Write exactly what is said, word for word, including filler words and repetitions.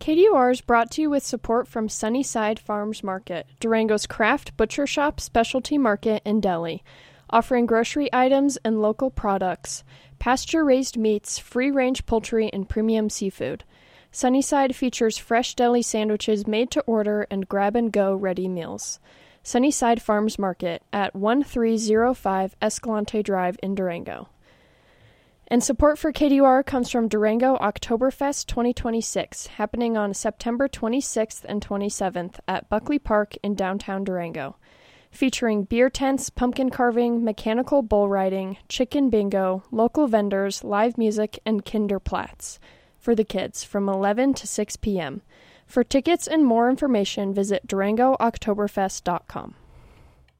K D U R is brought to you with support from Sunnyside Farms Market, Durango's craft butcher shop, specialty market, and deli, offering grocery items and local products, pasture-raised meats, free-range poultry, and premium seafood. Sunnyside features fresh deli sandwiches made to order and grab-and-go ready meals. Sunnyside Farms Market at one three zero five Escalante Drive in Durango. And support for K D U R comes from Durango Oktoberfest twenty twenty-six, happening on September twenty-sixth and twenty-seventh at Buckley Park in downtown Durango, featuring beer tents, pumpkin carving, mechanical bull riding, chicken bingo, local vendors, live music, and Kinderplatz for the kids from eleven to six p.m. For tickets and more information, visit Durango Oktoberfest dot com.